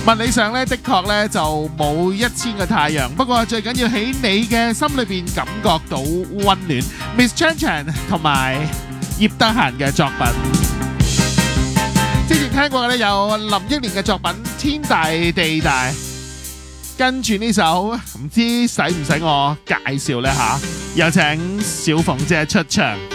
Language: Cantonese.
物理上咧，的確咧就冇1000個太陽，不過最緊要喺你嘅心裏邊感覺到溫暖。Miss Chan Chan 同埋葉德嫻嘅作品，之前聽過嘅咧有林憶蓮嘅作品《天大地大》，跟住呢首唔知使唔使我介紹呢吓？有請小鳳姐出場。